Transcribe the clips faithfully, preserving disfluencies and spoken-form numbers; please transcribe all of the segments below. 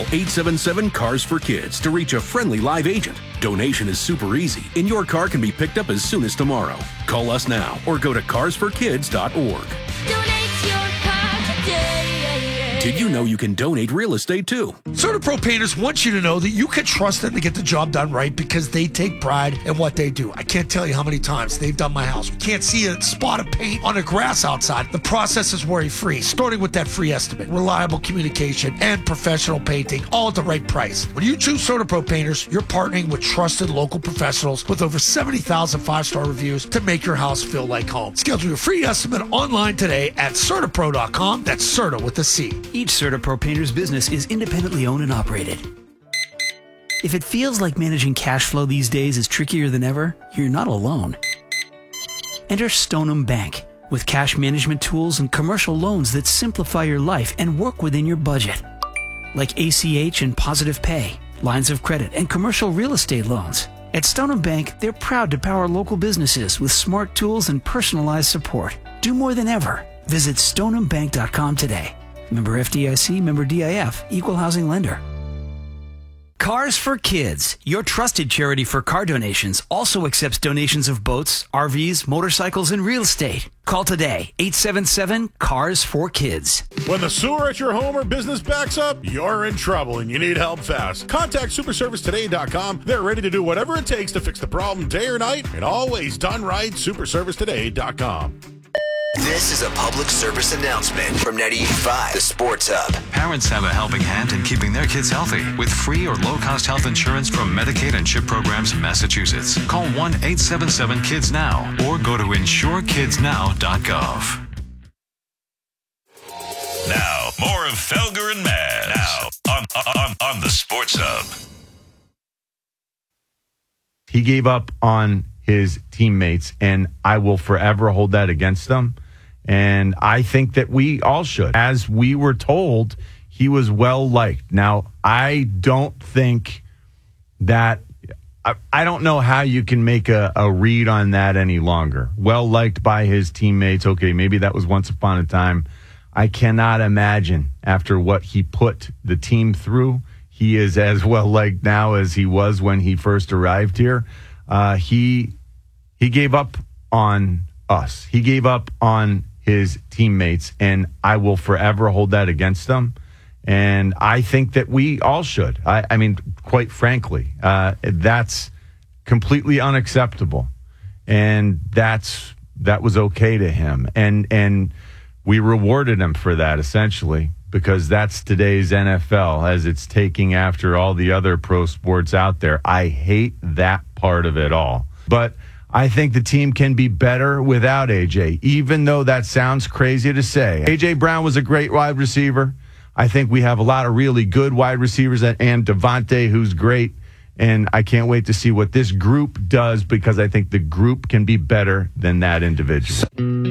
Call eight seven seven, C A R S for Kids to reach a friendly live agent. Donation is super easy, and your car can be picked up as soon as tomorrow. Call us now or go to cars for kids dot org. Donate your car today. Did you know you can donate real estate too? CertaPro Painters wants you to know that you can trust them to get the job done right because they take pride in what they do. I can't tell you how many times they've done my house. We can't see a spot of paint on the grass outside. The process is worry-free, starting with that free estimate, reliable communication, and professional painting, all at the right price. When you choose CertaPro Painters, you're partnering with trusted local professionals with over seventy thousand five-star reviews to make your house feel like home. Schedule your free estimate online today at Certapro dot com. That's Certa with a C. Each CertaPro Painter's business is independently owned and operated. If it feels like managing cash flow these days is trickier than ever, you're not alone. Enter Stoneham Bank with cash management tools and commercial loans that simplify your life and work within your budget. Like A C H and Positive Pay, lines of credit, and commercial real estate loans. At Stoneham Bank, they're proud to power local businesses with smart tools and personalized support. Do more than ever. Visit stoneham bank dot com today. Member F D I C, member D I F, equal housing lender. Cars for Kids, your trusted charity for car donations, also accepts donations of boats, R Vs, motorcycles, and real estate. Call today, eight seven seven, C A R S for Kids. When the sewer at your home or business backs up, you're in trouble and you need help fast. Contact super service today dot com. They're ready to do whatever it takes to fix the problem day or night, and always done right. super service today dot com. This is a public service announcement from ninety-eight point five, the Sports Hub. Parents have a helping hand in keeping their kids healthy with free or low-cost health insurance from Medicaid and CHIP programs in Massachusetts. Call one eight seven seven, KIDS NOW or go to insure kids now dot gov. Now, more of Felger and Maz. Now, on, on, on the Sports Hub. He gave up on his teammates, and I will forever hold that against them. And I think that we all should. As we were told, he was well liked. Now, I don't think that, I, I don't know how you can make a, a read on that any longer. Well liked by his teammates. Okay, maybe that was once upon a time. I cannot imagine after what he put the team through, he is as well liked now as he was when he first arrived here. Uh, he he gave up on us. He gave up on his teammates, and I will forever hold that against them. And I think that we all should. I, I mean, quite frankly, uh, that's completely unacceptable, and that's that was okay to him, and and we rewarded him for that essentially, because that's today's N F L as it's taking after all the other pro sports out there. I hate that part of it all. But I think the team can be better without A J, even though that sounds crazy to say. A J Brown was a great wide receiver. I think we have a lot of really good wide receivers, and Devontae, who's great. And I can't wait to see what this group does, because I think the group can be better than that individual.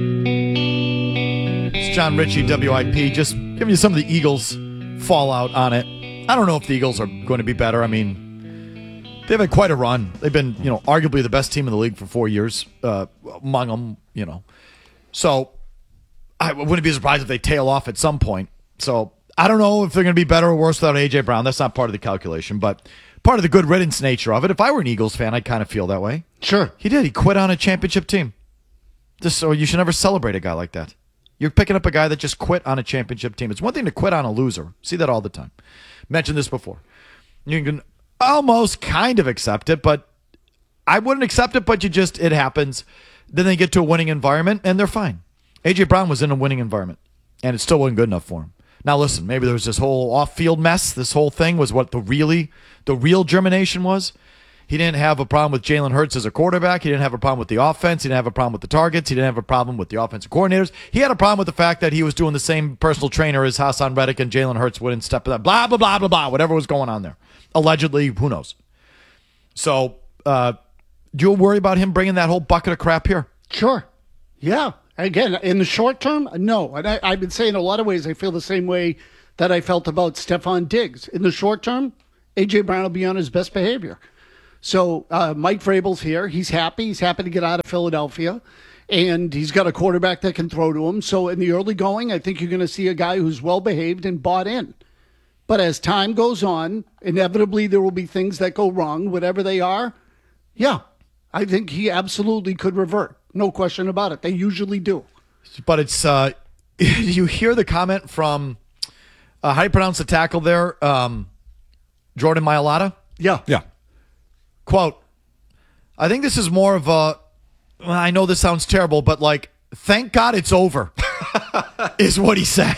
It's John Ritchie, W I P, just giving you some of the Eagles' fallout on it. I don't know if the Eagles are going to be better. I mean, they've had quite a run. They've been, you know, arguably the best team in the league for four years, uh, among them, you know. So I wouldn't be surprised if they tail off at some point. So I don't know if they're going to be better or worse without A J Brown. That's not part of the calculation, but part of the good riddance nature of it. If I were an Eagles fan, I'd kind of feel that way. Sure. He did. He quit on a championship team. Just so you should never celebrate a guy like that. You're picking up a guy that just quit on a championship team. It's one thing to quit on a loser. See that all the time. Mentioned this before. You can almost kind of accept it, but I wouldn't accept it, but you just, it happens. Then they get to a winning environment, and they're fine. A J Brown was in a winning environment, and it still wasn't good enough for him. Now, listen, maybe there was this whole off-field mess. This whole thing was what the really, the real germination was. He didn't have a problem with Jalen Hurts as a quarterback. He didn't have a problem with the offense. He didn't have a problem with the targets. He didn't have a problem with the offensive coordinators. He had a problem with the fact that he was doing the same personal trainer as Hassan Reddick, and Jalen Hurts wouldn't step in that. Blah, blah, blah, blah, blah, whatever was going on there. Allegedly, who knows? So, uh, do you worry about him bringing that whole bucket of crap here? Sure. Yeah. Again, in the short term, no. And I, I've been saying in a lot of ways I feel the same way that I felt about Stephon Diggs. In the short term, A J Brown will be on his best behavior. So uh, Mike Vrabel's here. He's happy. He's happy to get out of Philadelphia. And he's got a quarterback that can throw to him. So in the early going, I think you're going to see a guy who's well-behaved and bought in. But as time goes on, inevitably there will be things that go wrong, whatever they are. Yeah, I think he absolutely could revert. No question about it. They usually do. But it's, uh, you hear the comment from, uh, how do you pronounce the tackle there? Um, Jordan Mailata? Yeah. Yeah. Quote, I think this is more of a, well, I know this sounds terrible, but like, thank God it's over, is what he said.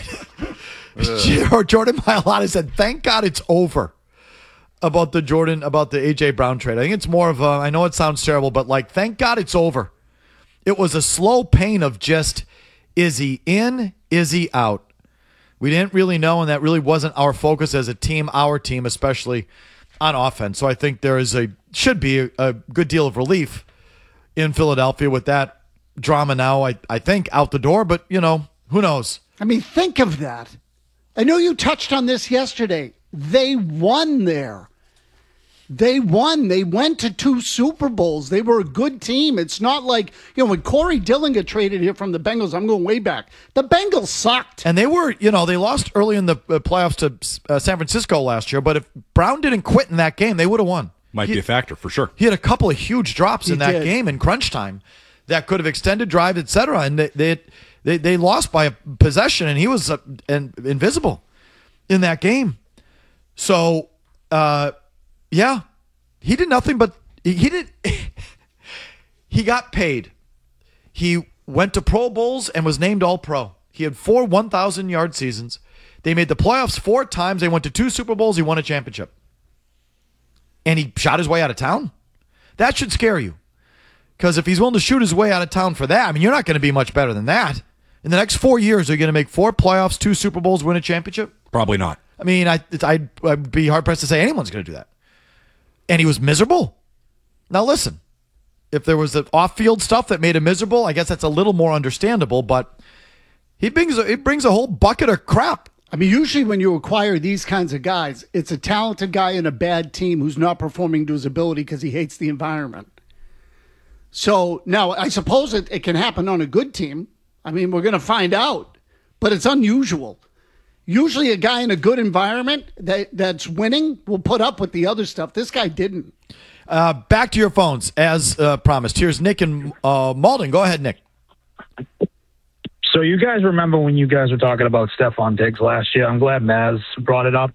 Or Jordan Mailata said, thank God it's over about the Jordan, about the A J Brown trade. I think it's more of a, I know it sounds terrible, but like, thank God it's over. It was a slow pain of just, is he in? Is he out? We didn't really know, and that really wasn't our focus as a team, our team, especially on offense. So I think there is a, should be a, a good deal of relief in Philadelphia with that drama now, I, I think, out the door. But, you know, who knows? I mean, think of that. I know you touched on this yesterday. They won there. They won. They went to two Super Bowls. They were a good team. It's not like, you know, when Corey Dillon got traded here from the Bengals, I'm going way back. The Bengals sucked. And they were, you know, they lost early in the playoffs to uh, San Francisco last year. But if Brown didn't quit in that game, they would have won. Might he, be a factor for sure. He had a couple of huge drops he in that did. game in crunch time that could have extended drive, et cetera. And they they, they, they lost by a possession, and he was uh, in, invisible in that game. So, uh, yeah, he did nothing but he, he did. He got paid. He went to Pro Bowls and was named All-Pro. He had four one thousand yard seasons. They made the playoffs four times. They went to two Super Bowls. He won a championship. And he shot his way out of town. That should scare you. Because if he's willing to shoot his way out of town for that, I mean, you're not going to be much better than that. In the next four years, are you going to make four playoffs, two Super Bowls, win a championship? Probably not. I mean, I, I'd, I'd be hard-pressed to say anyone's going to do that. And he was miserable. Now, listen, if there was the off-field stuff that made him miserable, I guess that's a little more understandable, but he brings a, he brings a whole bucket of crap. I mean, usually when you acquire these kinds of guys, it's a talented guy in a bad team who's not performing to his ability because he hates the environment. So now I suppose it, it can happen on a good team. I mean, we're going to find out, but it's unusual. Usually a guy in a good environment that that's winning will put up with the other stuff. This guy didn't. Uh, back to your phones, as uh, promised. Here's Nick and uh, Malden. Go ahead, Nick. So you guys remember when you guys were talking about Stephon Diggs last year? I'm glad Maz brought it up.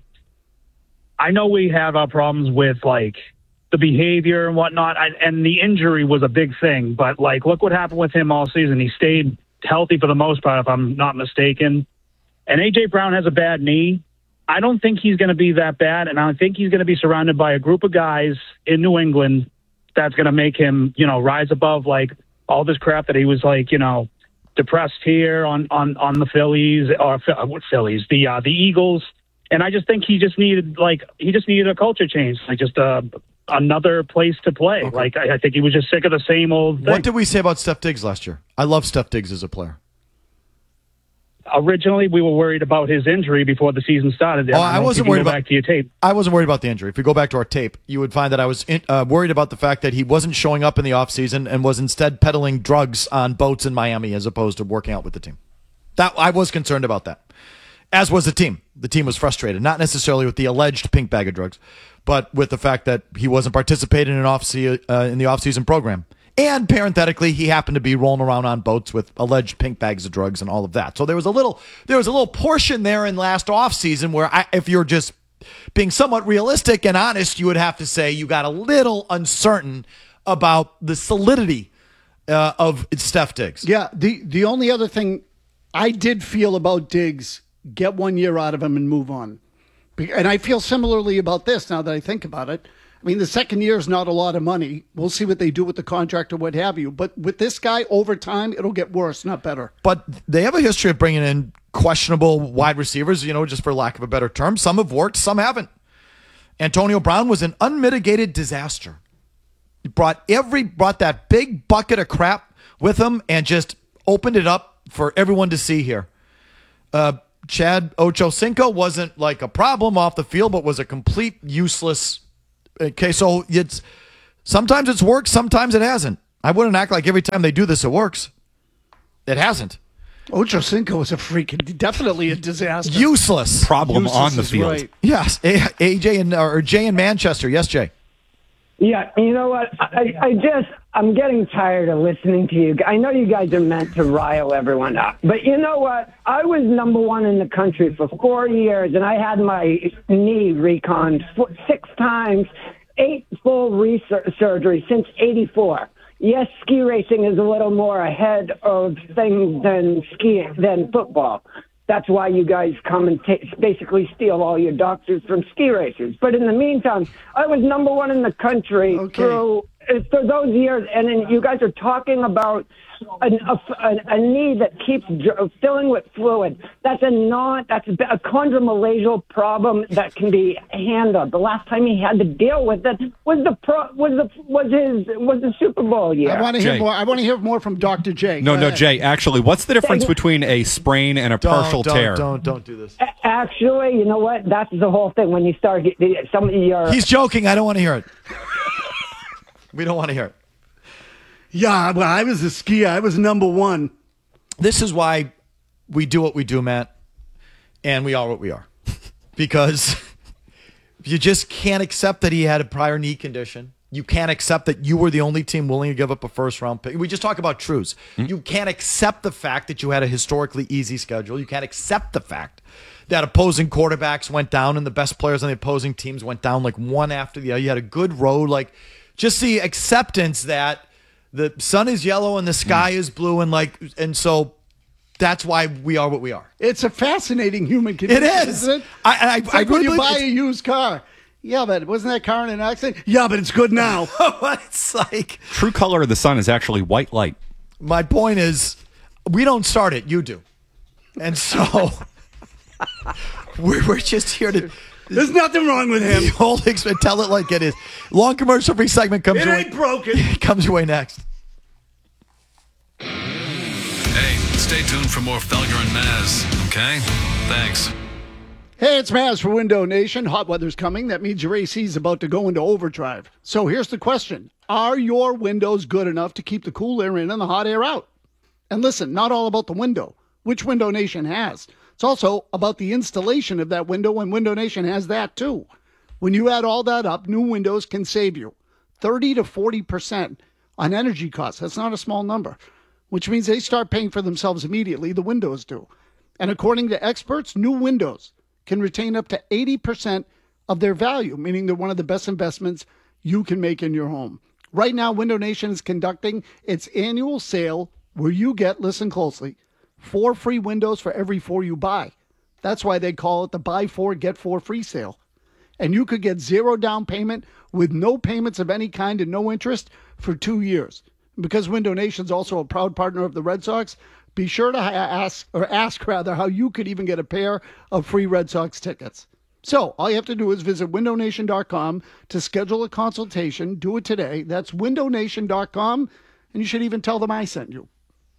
I know we have our problems with, like, the behavior and whatnot, and, and the injury was a big thing. But, like, look what happened with him all season. He stayed healthy for the most part, if I'm not mistaken. And A J. Brown has a bad knee. I don't think he's going to be that bad, and I think he's going to be surrounded by a group of guys in New England that's going to make him, you know, rise above, like, all this crap that he was, like, you know, depressed here on, on, on the Phillies, or uh, what Phillies, the uh, the Eagles. And I just think he just needed, like, he just needed a culture change, like just uh, another place to play. Okay. Like, I, I think he was just sick of the same old thing. What did we say about Steph Diggs last year? I love Steph Diggs as a player. Originally, we were worried about his injury before the season started. Oh, I, I wasn't worried about back to your tape. I wasn't worried about the injury. If we go back to our tape, you would find that I was in, uh, worried about the fact that he wasn't showing up in the offseason and was instead peddling drugs on boats in Miami as opposed to working out with the team. That I was concerned about that, as was the team. The team was frustrated, not necessarily with the alleged pink bag of drugs, but with the fact that he wasn't participating in, off uh, in the offseason program. And parenthetically, he happened to be rolling around on boats with alleged pink bags of drugs and all of that. So there was a little, there was a little portion there in last offseason where, I, if you're just being somewhat realistic and honest, you would have to say you got a little uncertain about the solidity uh, of Steph Diggs. Yeah, the the only other thing I did feel about Diggs, get one year out of him and move on. And I feel similarly about this now that I think about it. I mean, the second year is not a lot of money. We'll see what they do with the contract or what have you. But with this guy, over time, it'll get worse, not better. But they have a history of bringing in questionable wide receivers, you know, just for lack of a better term. Some have worked, some haven't. Antonio Brown was an unmitigated disaster. He brought every brought that big bucket of crap with him and just opened it up for everyone to see here. Uh, Chad Ochocinco wasn't like a problem off the field, but was a complete useless. Okay, so it's sometimes it's worked, sometimes it hasn't. I wouldn't act like every time they do this it works. It hasn't. Ocho Cinco is a freaking, definitely a disaster. Useless. Problem Useless on the is field. right. Yes. A- AJ and or Jay in Manchester. Yes, Jay. Yeah, you know what? I, I just, I'm getting tired of listening to you. I know you guys are meant to rile everyone up, but you know what? I was number one in the country for four years, and I had my knee reconned f- six times, eight full research surgeries since eighty-four. Yes, ski racing is a little more ahead of things than skiing, than football. That's why you guys come and ta basically steal all your doctors from ski racers. But in the meantime, I was number one in the country okay. through for those years, and then you guys are talking about an, a, a, a knee that keeps filling with fluid. That's a non, that's a chondromalacial problem that can be handled. The last time he had to deal with it was the pro, was the was his was the Super Bowl year. I want to hear Jay. more. I want to hear more from Doctor J. No, Go no, ahead. Jay. Actually, what's the difference between a sprain and a Don't, partial don't, tear? Don't, don't do this. Actually, you know what? That's the whole thing. When you start getting some of your He's joking. I don't want to hear it. We don't want to hear it. Yeah, well, I was a skier. I was number one. This is why we do what we do, Matt, and we are what we are. Because you just can't accept that he had a prior knee condition. You can't accept that you were the only team willing to give up a first-round pick. We just talk about truths. Mm-hmm. You can't accept the fact that you had a historically easy schedule. You can't accept the fact that opposing quarterbacks went down and the best players on the opposing teams went down like one after the other. You had a good road. Like, just the acceptance that the sun is yellow and the sky mm. is blue, and like, and so that's why we are what we are. It's a fascinating human condition. It is. Isn't it? I, I, it's I like when really you buy it's, a used car. Yeah, but wasn't that car in an accident? Yeah, but it's good now. It's like true color of the sun is actually white light. My point is, we don't start it. You do, and so we're we're just here to. There's nothing wrong with him. The whole experiment, tell it like it is. Long commercial free segment comes it your ain't way. broken. Comes your way next. Hey, stay tuned for more Felger and Maz, okay? Thanks. Hey, it's Maz for Window Nation. Hot weather's coming. That means your A C's about to go into overdrive. So here's the question. Are your windows good enough to keep the cool air in and the hot air out? And listen, not all about the window, which Window Nation has. It's also about the installation of that window, and Window Nation has that too. When you add all that up, new windows can save you thirty to forty percent on energy costs. That's not a small number, which means they start paying for themselves immediately. The windows do. And according to experts, new windows can retain up to eighty percent of their value, meaning they're one of the best investments you can make in your home. Right now, Window Nation is conducting its annual sale where you get, listen closely, four free windows for every four you buy. That's why they call it the buy four, get four free sale. And you could get zero down payment with no payments of any kind and no interest for two years. Because Window Nation's also a proud partner of the Red Sox, be sure to ask, or ask rather, how you could even get a pair of free Red Sox tickets. So all you have to do is visit window nation dot com to schedule a consultation. Do it today. That's window nation dot com, and you should even tell them I sent you.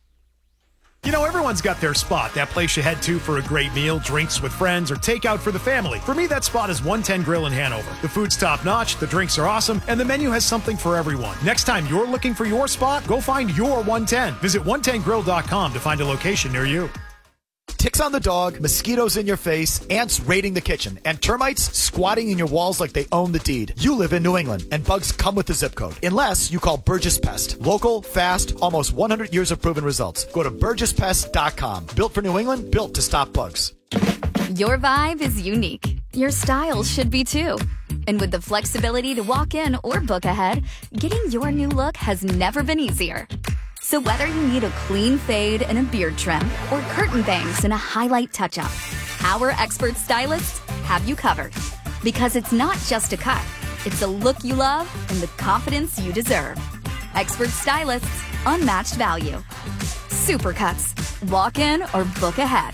You know, everyone's got their spot, that place you head to for a great meal, drinks with friends, or takeout for the family. For me, that spot is one ten Grill in Hanover. The food's top-notch, the drinks are awesome, and the menu has something for everyone. Next time you're looking for your spot, go find your one ten. Visit one ten grill dot com to find a location near you. Ticks on the dog, mosquitoes in your face, ants raiding the kitchen, and termites squatting in your walls like they own the deed. You live in New England, and bugs come with the zip code. Unless you call Burgess Pest. Local, fast, almost one hundred years of proven results. Go to burgess pest dot com. Built for New England, built to stop bugs. Your vibe is unique. Your style should be too. And with the flexibility to walk in or book ahead, getting your new look has never been easier. So whether you need a clean fade and a beard trim or curtain bangs and a highlight touch-up, our expert stylists have you covered. Because it's not just a cut, it's a look you love and the confidence you deserve. Expert stylists, unmatched value. Supercuts. Walk in or book ahead.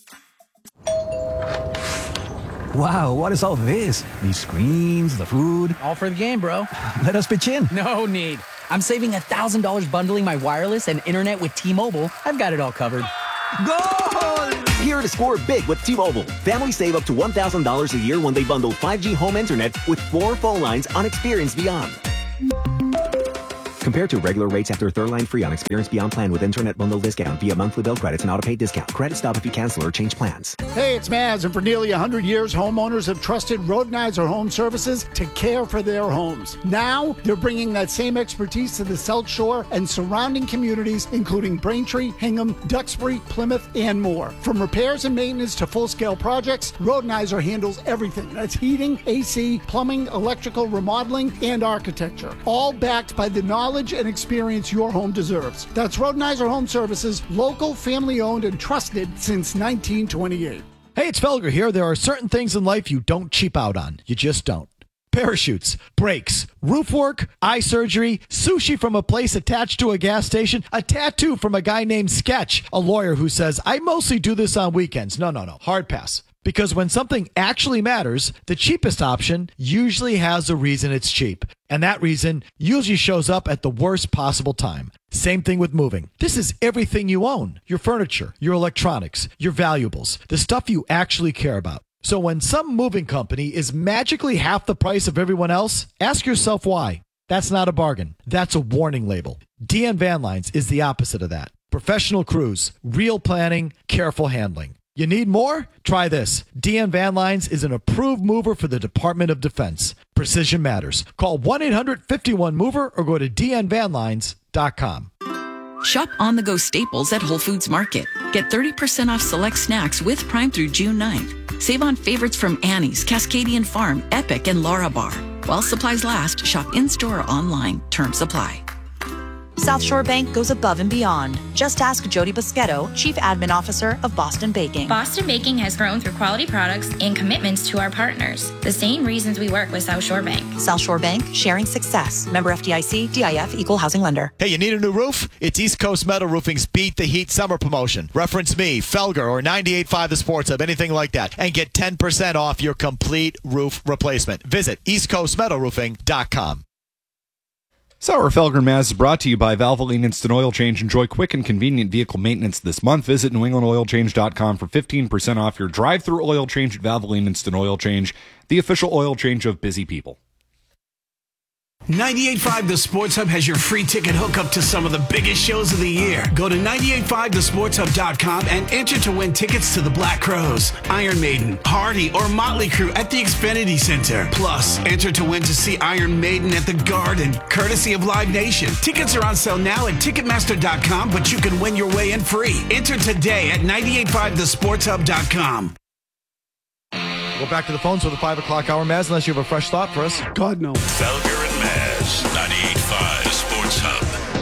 Wow, what is all this? These screens, the food. All for the game, bro. Let us pitch in. No need. I'm saving one thousand dollars bundling my wireless and internet with T-Mobile. I've got it all covered. Goal! Here to score big with T-Mobile. Families save up to one thousand dollars a year when they bundle five G home internet with four phone lines on Experience Beyond. Compared to regular rates after third line free on Experience Beyond plan with internet bundle discount via monthly bill credits and auto-pay discount. Credit stop if you cancel or change plans. Hey, it's Maz, and for nearly one hundred years, homeowners have trusted Rodenizer Home Services to care for their homes. Now, they're bringing that same expertise to the South Shore and surrounding communities, including Braintree, Hingham, Duxbury, Plymouth, and more. From repairs and maintenance to full-scale projects, Rodenizer handles everything. That's heating, A C, plumbing, electrical, remodeling, and architecture. All backed by the knowledge and experience your home deserves. That's Rodenizer Home Services, local, family-owned, and trusted since nineteen twenty-eight. Hey, it's Felger here. There are certain things in life you don't cheap out on. You just don't. Parachutes, brakes, roof work, eye surgery, sushi from a place attached to a gas station, a tattoo from a guy named Sketch, a lawyer who says, I mostly do this on weekends. No, no, no. Hard pass. Because when something actually matters, the cheapest option usually has a reason it's cheap. And that reason usually shows up at the worst possible time. Same thing with moving. This is everything you own. Your furniture, your electronics, your valuables, the stuff you actually care about. So when some moving company is magically half the price of everyone else, ask yourself why. That's not a bargain. That's a warning label. D N Van Lines is the opposite of that. Professional crews, real planning, careful handling. You need more? Try this. D N Van Lines is an approved mover for the Department of Defense. Precision matters. Call one eight hundred fifty-one mover or go to d n van lines dot com. Shop on-the-go staples at Whole Foods Market. Get thirty percent off select snacks with Prime through June ninth. Save on favorites from Annie's, Cascadian Farm, Epic, and Laura Bar. While supplies last, shop in-store or online. Terms apply. South Shore Bank goes above and beyond. Just ask Jody Boschetto, Chief Admin Officer of Boston Baking. Boston Baking has grown through quality products and commitments to our partners. The same reasons we work with South Shore Bank. South Shore Bank, sharing success. Member F D I C, D I F, Equal Housing Lender. Hey, you need a new roof? It's East Coast Metal Roofing's Beat the Heat Summer Promotion. Reference me, Felger, or ninety-eight point five The Sports Hub, anything like that, and get ten percent off your complete roof replacement. Visit east coast metal roofing dot com. Sauer Felger and Maz is brought to you by Valvoline Instant Oil Change. Enjoy quick and convenient vehicle maintenance this month. Visit new england oil change dot com for fifteen percent off your drive-through oil change at Valvoline Instant Oil Change, the official oil change of busy people. ninety-eight point five The Sports Hub has your free ticket hookup to some of the biggest shows of the year. Go to ninety-eight point five the sports hub dot com and enter to win tickets to the Black Crowes, Iron Maiden, Hardy, or Motley Crue at the Xfinity Center. Plus, enter to win to see Iron Maiden at the Garden, courtesy of Live Nation. Tickets are on sale now at ticketmaster dot com, but you can win your way in free. Enter today at ninety-eight point five the sports hub dot com. Go back to the phones for the five o'clock hour, Maz, unless you have a fresh thought for us. God, no. Felger and Maz, ninety-eight point five The Sports Hub.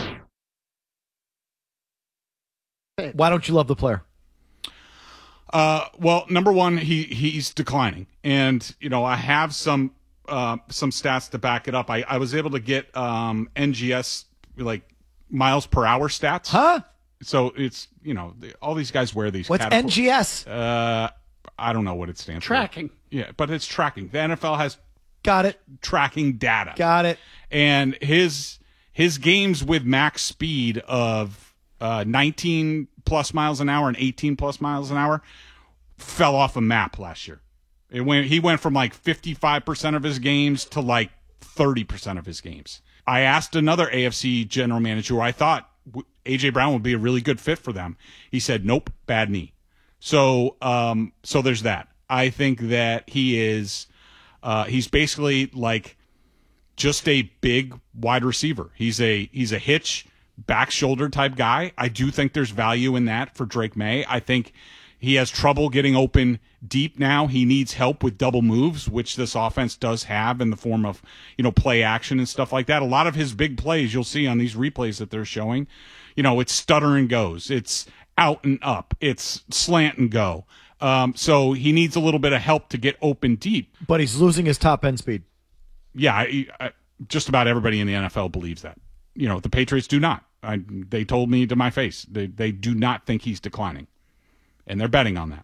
Why don't you love the player? Uh, well, number one, he he's declining, and you know I have some uh, some stats to back it up. I, I was able to get um, N G S like miles per hour stats. Huh? So it's you know all these guys wear these. What's catapult- N G S? Uh, I don't know what it stands Tracking. for. Yeah, but it's tracking. The N F L has got it tracking data. Got it. And his his games with max speed of uh, nineteen plus miles an hour and eighteen plus miles an hour fell off a map last year. It went. He went from like fifty-five percent of his games to like thirty percent of his games. I asked another A F C general manager who I thought A J Brown would be a really good fit for them. He said, nope, bad knee. So, um, so there's that. I think that he is, uh, he's basically like just a big wide receiver. He's a, he's a hitch, back shoulder type guy. I do think there's value in that for Drake May. I think he has trouble getting open deep now. He needs help with double moves, which this offense does have in the form of, you know, play action and stuff like that. A lot of his big plays you'll see on these replays that they're showing, you know, it's stutter and goes. It's out and up. It's slant and go. Um, so he needs a little bit of help to get open deep. But he's losing his top end speed. Yeah, I, I, just about everybody in the N F L believes that. You know, the Patriots do not. I, they told me to my face. They, they do not think he's declining. And they're betting on that.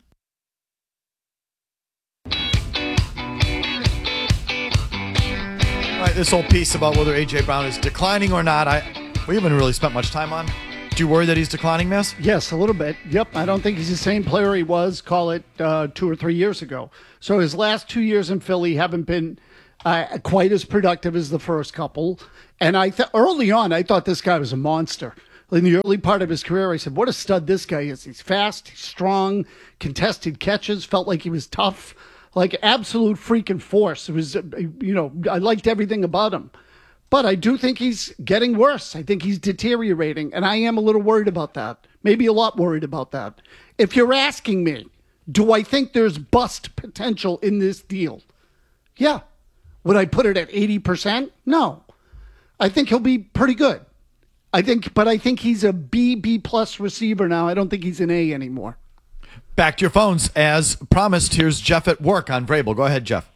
All right, this whole piece about whether A J Brown is declining or not, I we haven't really spent much time on. Do you worry that he's declining, Mass? Yes, a little bit. Yep, I don't think he's the same player he was, call it, uh, two or three years ago. So his last two years in Philly haven't been uh, quite as productive as the first couple. And I th- early on, I thought this guy was a monster. In the early part of his career, I said, what a stud this guy is. He's fast, he's strong, contested catches, felt like he was tough, like absolute freaking force. It was, you know, I liked everything about him. But I do think he's getting worse. I think he's deteriorating, and I am a little worried about that. Maybe a lot worried about that. If you're asking me, do I think there's bust potential in this deal? Yeah. Would I put it at eighty percent? No. I think he'll be pretty good. I think, but I think he's a B, B plus receiver now. I don't think he's an A anymore. Back to your phones. As promised, here's Jeff at work on Vrabel. Go ahead, Jeff.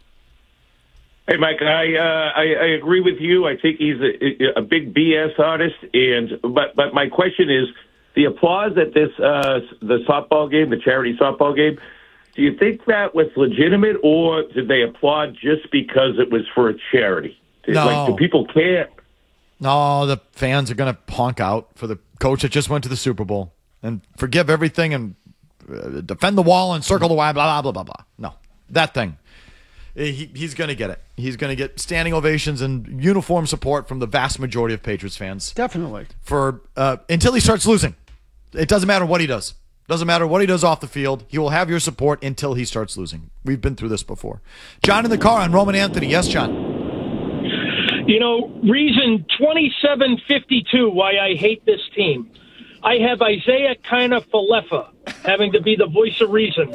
Hey, Mike, I, uh, I I agree with you. I think he's a, a big B S artist, and but but my question is, the applause at this uh, the softball game, the charity softball game. Do you think that was legitimate, or did they applaud just because it was for a charity? No. Like, do people care? No, the fans are going to honk out for the coach that just went to the Super Bowl and forgive everything and uh, defend the wall and circle the Y, blah, blah, blah, blah, blah. No, that thing. He, he's going to get it. He's going to get standing ovations and uniform support from the vast majority of Patriots fans. Definitely. For uh, until he starts losing. It doesn't matter what he does. Doesn't matter what he does off the field. He will have your support until he starts losing. We've been through this before. John in the car on Roman Anthony. Yes, John. You know, reason twenty-seven fifty-two why I hate this team. I have Isaiah Kind-of-Falefa having to be the voice of reason.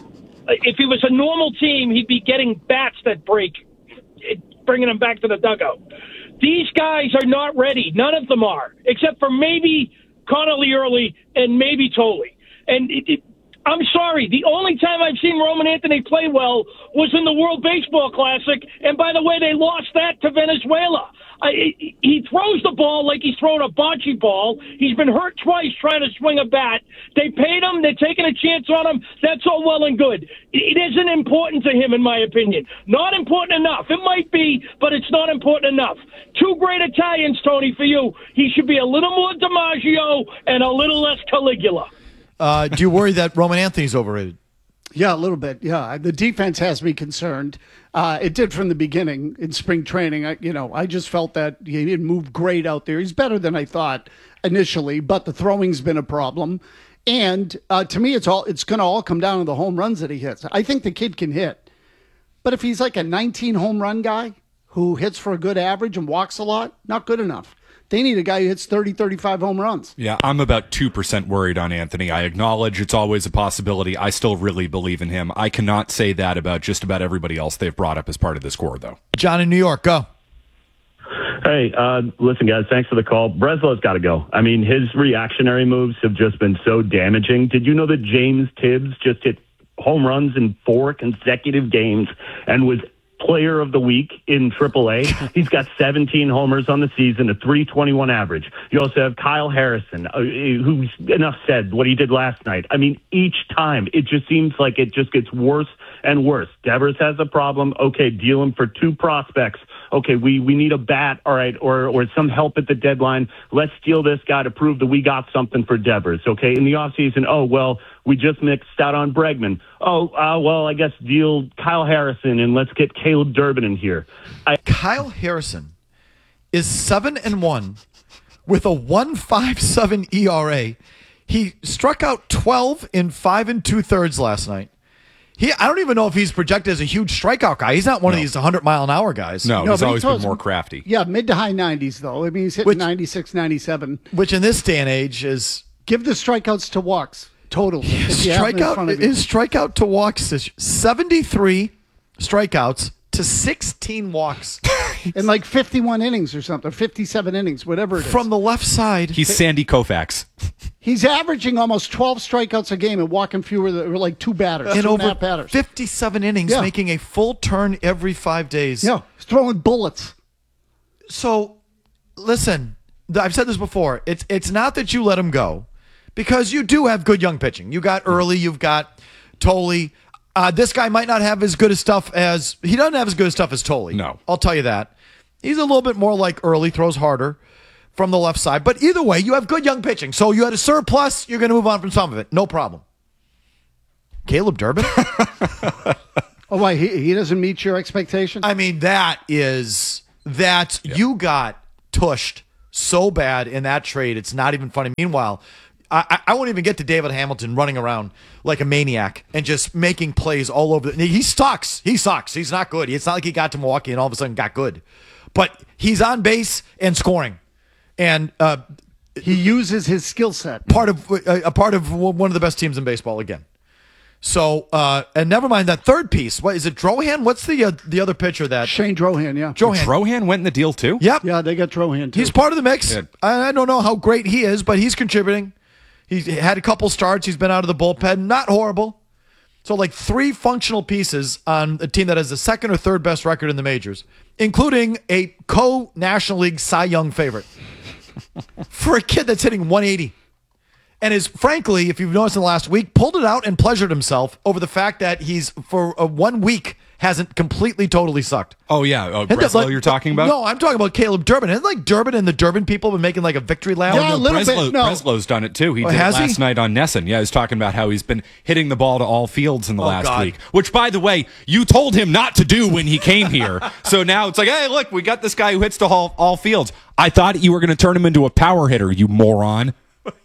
If he was a normal team, he'd be getting bats that break, bringing them back to the dugout. These guys are not ready. None of them are, except for maybe Connolly Early and maybe Tolley. And it, it, I'm sorry, the only time I've seen Roman Anthony play well was in the World Baseball Classic, and by the way, they lost that to Venezuela. I, he throws the ball like he's throwing a bocce ball. He's been hurt twice trying to swing a bat. They paid him. They're taking a chance on him. That's all well and good. It isn't important to him, in my opinion. Not important enough. It might be, but it's not important enough. Two great Italians, Tony, for you. He should be a little more DiMaggio and a little less Caligula. Uh, do you worry that Roman Anthony's overrated? Yeah, a little bit. Yeah, the defense has me concerned. Uh, it did from the beginning in spring training. I, you know, I just felt that he didn't move great out there. He's better than I thought initially, but the throwing's been a problem. And uh, to me, it's all it's going to all come down to the home runs that he hits. I think the kid can hit, but if he's like a nineteen home run guy who hits for a good average and walks a lot, not good enough. They need a guy who hits thirty, thirty-five home runs. Yeah, I'm about two percent worried on Anthony. I acknowledge it's always a possibility. I still really believe in him. I cannot say that about just about everybody else they've brought up as part of this core, though. John in New York, go. Hey, uh, listen, guys, thanks for the call. Breslow's got to go. I mean, his reactionary moves have just been so damaging. Did you know that James Tibbs just hit home runs in four consecutive games and was Player of the Week in triple A? He's got seventeen homers on the season, a three twenty-one average. You also have Kyle Harrison, uh, who's enough said what he did last night. I mean, each time it just seems like it just gets worse and worse. Devers has a problem. Okay, deal him for two prospects. Okay, we, we need a bat, all right, or or some help at the deadline. Let's steal this guy to prove that we got something for Devers, okay? In the offseason, oh, well, we just mixed out on Bregman. Oh, uh, well, I guess deal Kyle Harrison and let's get Caleb Durbin in here. I- Kyle Harrison is seven and one with a one point five seven E R A. He struck out twelve in five and two thirds last night. He, I don't even know if he's projected as a huge strikeout guy. He's not one no. of these one hundred mile an hour guys. No, no he's always he been more crafty. Yeah, mid to high nineties, though. I mean, he's hitting which, ninety-six, ninety-seven. Which in this day and age is... Give the strikeouts to walks. Total. Strikeout, his strikeout to walks is seventy-three strikeouts to sixteen walks. In like fifty-one innings or something, fifty-seven innings, whatever it is. From the left side. He's Sandy Koufax. He's averaging almost twelve strikeouts a game and walking fewer than like two batters. In over batters. fifty-seven innings, yeah. Making a full turn every five days. Yeah, he's throwing bullets. So, listen, I've said this before. It's it's not that you let him go, because you do have good young pitching. You got Early, you've got Tolley. Uh, this guy might not have as good a stuff as... He doesn't have as good a stuff as Tolley. No. I'll tell you that. He's a little bit more like Early, throws harder from the left side. But either way, you have good young pitching. So you had a surplus, you're going to move on from some of it. No problem. Caleb Durbin? Oh, why? He, he doesn't meet your expectation? I mean, that is that yeah. you got tushed so bad in that trade. It's not even funny. Meanwhile, I, I won't even get to David Hamilton running around like a maniac and just making plays all over. The, he sucks. He sucks. He's not good. It's not like he got to Milwaukee and all of a sudden got good. But he's on base and scoring. And uh, he uses his skill set. Part of uh, a part of one of the best teams in baseball again. So, uh, and never mind that third piece. What is it, Drohan? What's the uh, the other pitcher that Shane Drohan? Yeah, Drohan. Drohan went in the deal too. Yep. Yeah, they got Drohan too. He's part of the mix. Yeah. I, I don't know how great he is, but he's contributing. He's had a couple starts. He's been out of the bullpen. Not horrible. So, like three functional pieces on a team that has the second or third best record in the majors, including a co-National League Cy Young favorite for a kid that's hitting one eighty. And is, frankly, if you've noticed in the last week, pulled it out and pleasured himself over the fact that he's, for a one week, hasn't completely, totally sucked. Oh, yeah. Oh, Breslow, like, you're talking about? No, I'm talking about Caleb Durbin. Isn't like Durbin and the Durbin people been making like a victory lap? Yeah, no, a little Breslow, bit. No. Breslow's done it too. He Oh, did it has last he? night on Nesson. Yeah, he was talking about how he's been hitting the ball to all fields in the Oh, last God. week. Which, by the way, you told him not to do when he came here. So now it's like, hey, look, we got this guy who hits to all, all fields. I thought you were going to turn him into a power hitter, you moron.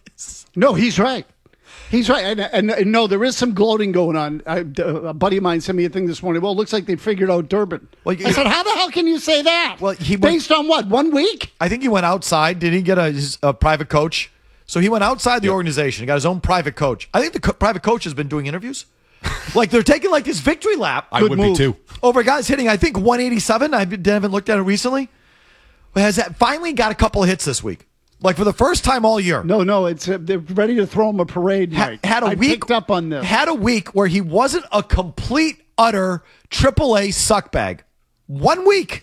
No, he's right. He's right. And, and, and no, there is some gloating going on. I, a buddy of mine sent me a thing this morning. Well, it looks like they figured out Durbin. Well, I said, how the hell can you say that? Well, he went- Based on what, one week? I think he went outside. Did he get a, his, a private coach? So he went outside the Yep. organization. He got his own private coach. I think the co- private coach has been doing interviews. Like they're taking like this victory lap. I would be too. Over guys hitting, I think, one eighty-seven. I haven't looked at it recently. But has that finally got a couple of hits this week? Like for the first time all year. No, no, it's uh, they're ready to throw him a parade. Ha- Mike. had a I week picked up on this. Had a week where he wasn't a complete, utter triple A suckbag. One week.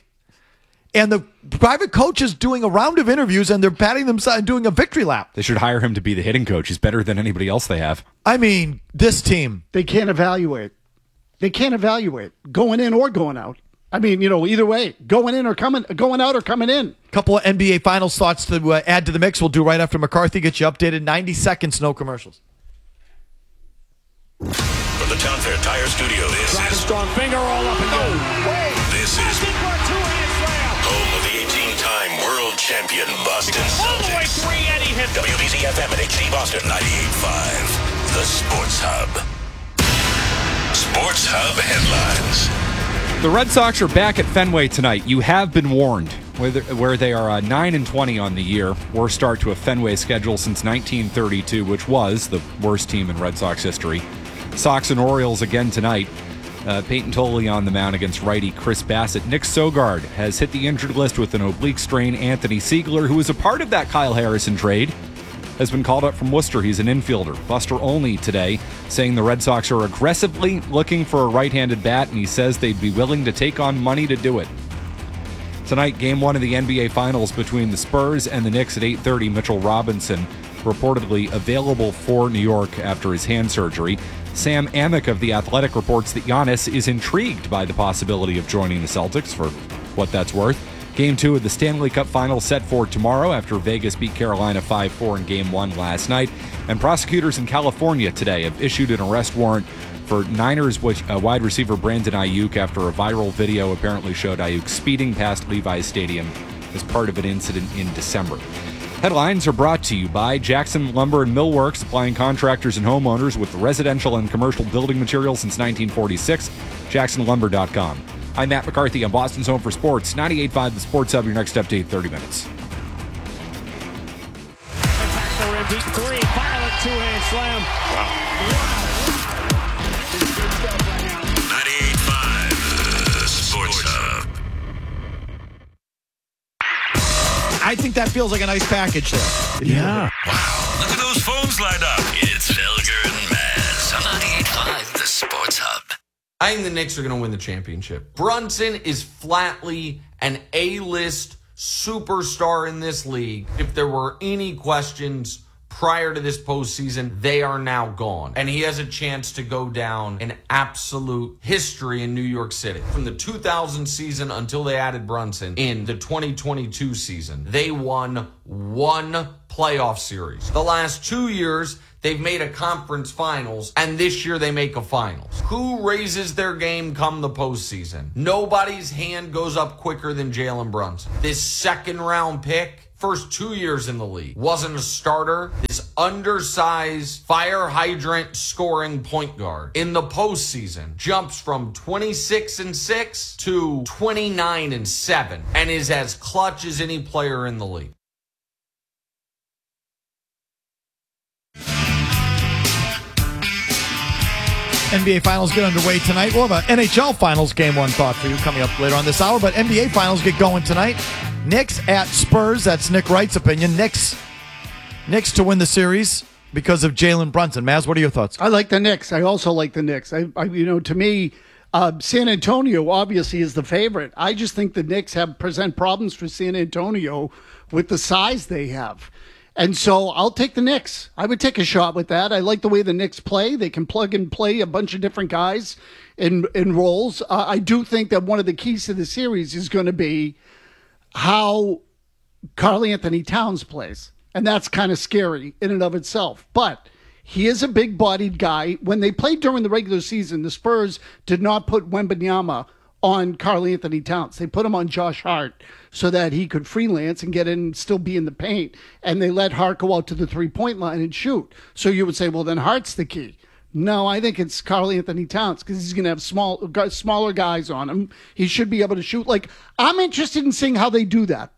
And the private coach is doing a round of interviews and they're patting themselves and doing a victory lap. They should hire him to be the hitting coach. He's better than anybody else they have. I mean, this team. They can't evaluate. They can't evaluate going in or going out. I mean, you know, either way, going in or coming, going out or coming in. Couple of N B A Finals thoughts to uh, add to the mix. We'll do right after McCarthy gets you updated. ninety seconds, no commercials. From the Town Fair Tire Studio, this Drive is a strong finger all up and down. This is home of the eighteen-time world champion Boston All the way Celtics. three, Eddie hit W B Z F M and H D Boston ninety-eight point five, the Sports Hub. Sports Hub headlines. The Red Sox are back at Fenway tonight. You have been warned, where where they are uh, nine and twenty on the year. Worst start to a Fenway schedule since nineteen thirty-two, which was the worst team in Red Sox history. Sox and Orioles again tonight. Uh, Peyton Tolley on the mound against righty Chris Bassett. Nick Sogard has hit the injured list with an oblique strain. Anthony Siegler, who was a part of that Kyle Harrison trade, has been called up from Worcester. He's an infielder. Buster Olney today saying the Red Sox are aggressively looking for a right-handed bat, and he says they'd be willing to take on money to do it. Tonight, game one of the N B A Finals between the Spurs and the Knicks at eight thirty. Mitchell Robinson reportedly available for New York after his hand surgery. Sam Amick of The Athletic reports that Giannis is intrigued by the possibility of joining the Celtics, for what that's worth. Game two of the Stanley Cup Finals set for tomorrow after Vegas beat Carolina five four in Game one last night. And prosecutors in California today have issued an arrest warrant for Niners uh, wide receiver Brandon Ayuk after a viral video apparently showed Ayuk speeding past Levi's Stadium as part of an incident in December. Headlines are brought to you by Jackson Lumber and Millwork, supplying contractors and homeowners with residential and commercial building materials since nineteen forty-six. jackson lumber dot com. I'm Matt McCarthy on Boston's Home for Sports, ninety-eight point five The Sports Hub, your next update, thirty minutes. Three, violent two-hand slam. ninety-eight point five, the Sports Hub. I think that feels like a nice package there. Yeah. Wow. Look at those phones lined up. It's Felger and Maz on ninety-eight point five, the Sports Hub. I think the Knicks are going to win the championship. Brunson is flatly an A-list superstar in this league. If there were any questions prior to this postseason, they are now gone. And he has a chance to go down in absolute history in New York City. From the two thousand season until they added Brunson in the twenty twenty-two season, they won one playoff series. The last two years, they've made a conference finals, and this year they make a finals. Who raises their game come the postseason? Nobody's hand goes up quicker than Jalen Brunson. This second round pick, first two years in the league, wasn't a starter. This undersized fire hydrant scoring point guard in the postseason jumps from twenty-six and six to twenty-nine and seven and is as clutch as any player in the league. N B A Finals get underway tonight. We'll have an N H L Finals Game one thought for you coming up later on this hour, but N B A Finals get going tonight. Knicks at Spurs. That's Nick Wright's opinion. Knicks, Knicks to win the series because of Jalen Brunson. Maz, what are your thoughts? I like the Knicks. I also like the Knicks. I, I you know, to me, uh, San Antonio obviously is the favorite. I just think the Knicks have present problems for San Antonio with the size they have. And so I'll take the Knicks. I would take a shot with that. I like the way the Knicks play. They can plug and play a bunch of different guys in, in roles. Uh, I do think that one of the keys to the series is going to be how Karl Anthony Towns plays. And that's kind of scary in and of itself. But he is a big-bodied guy. When they played during the regular season, the Spurs did not put Wembanyama on Karl Anthony Towns. They put him on Josh Hart so that he could freelance and get in and still be in the paint. And they let Hart go out to the three-point line and shoot. So you would say, well, then Hart's the key. No, I think it's Karl Anthony Towns because he's going to have small, smaller guys on him. He should be able to shoot. Like, I'm interested in seeing how they do that.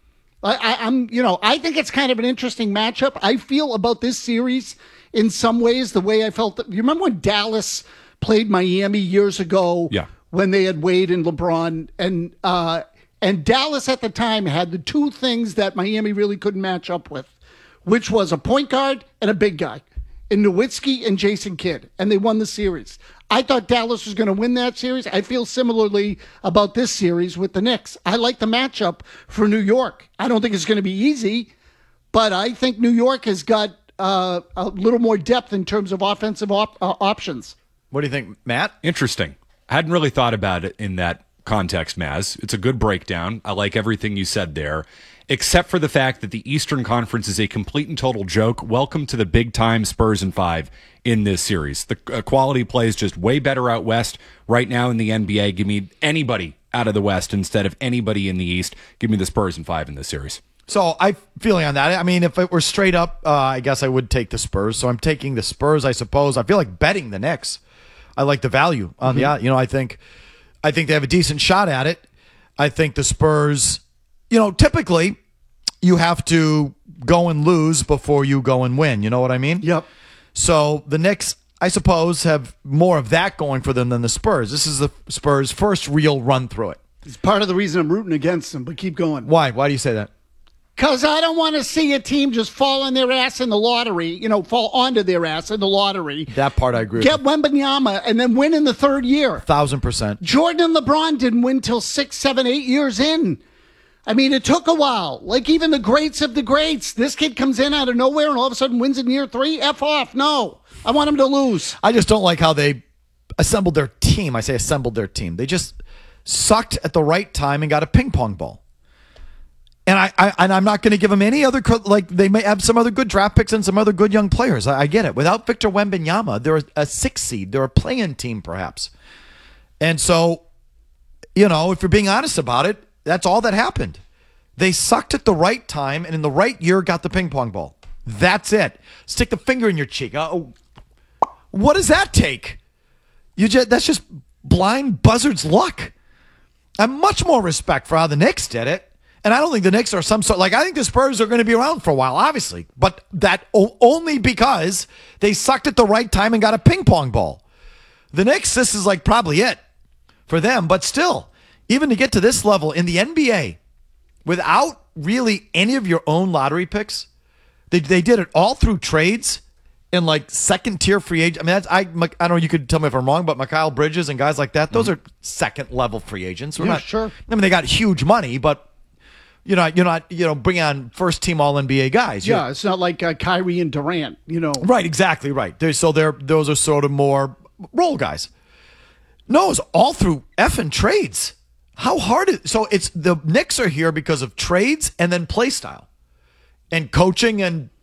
I, I, I'm, you know, I think it's kind of an interesting matchup. I feel about this series in some ways the way I felt. That, you remember when Dallas played Miami years ago? Yeah. When they had Wade and LeBron, and uh, and Dallas at the time had the two things that Miami really couldn't match up with, which was a point guard and a big guy, in Nowitzki and Jason Kidd, and they won the series. I thought Dallas was going to win that series. I feel similarly about this series with the Knicks. I like the matchup for New York. I don't think it's going to be easy, but I think New York has got uh, a little more depth in terms of offensive op- uh, options. What do you think, Matt? Interesting. I hadn't really thought about it in that context, Maz. It's a good breakdown. I like everything you said there, except for the fact that the Eastern Conference is a complete and total joke. Welcome to the big-time Spurs and five in this series. The uh, quality play is just way better out west right now in the N B A. Give me anybody out of the West instead of anybody in the East. Give me the Spurs and five in this series. So I'm feeling on that. I mean, if it were straight up, uh, I guess I would take the Spurs. So I'm taking the Spurs, I suppose. I feel like betting the Knicks. I like the value on mm-hmm. the, you know, I think, I think they have a decent shot at it. I think the Spurs, you know, typically you have to go and lose before you go and win. You know what I mean? Yep. So the Knicks, I suppose, have more of that going for them than the Spurs. This is the Spurs' first real run through it. It's part of the reason I'm rooting against them, but keep going. Why? Why do you say that? Because I don't want to see a team just fall on their ass in the lottery, you know, fall onto their ass in the lottery. That part I agree Get with. Wembanyama and then win in the third year. Thousand percent. Jordan and LeBron didn't win till six, seven, eight years in. I mean, it took a while. Like even the greats of the greats. This kid comes in out of nowhere and all of a sudden wins in year three. F off. No. I want him to lose. I just don't like how they assembled their team. I say assembled their team. They just sucked at the right time and got a ping pong ball. And I, I and I'm not going to give them any other, like they may have some other good draft picks and some other good young players. I, I get it. Without Victor Wembanyama, they're a six seed. They're a play-in team, perhaps. And so, you know, if you're being honest about it, that's all that happened. They sucked at the right time and in the right year got the ping pong ball. That's it. Stick the finger in your cheek. Oh, what does that take? You just that's just blind buzzard's luck. I have much more respect for how the Knicks did it. And I don't think the Knicks are some sort, like, I think the Spurs are going to be around for a while, obviously. But that o- only because they sucked at the right time and got a ping pong ball. The Knicks, this is like probably it for them. But still, even to get to this level in the N B A, without really any of your own lottery picks, they they did it all through trades and like second tier free agents. I mean, that's, I, I don't know, you could tell me if I'm wrong, but Mikal Bridges and guys like that, those mm-hmm. are second level free agents. We're yeah, not, sure. I mean, they got huge money, but You're not, you're not, you know, bring on first team All N B A guys. You're, yeah, it's not like uh, Kyrie and Durant, you know. Right, exactly right. They're, so they're those are sort of more role guys. No, it's all through effing trades. How hard is so? It's the Knicks are here because of trades and then play style, and coaching and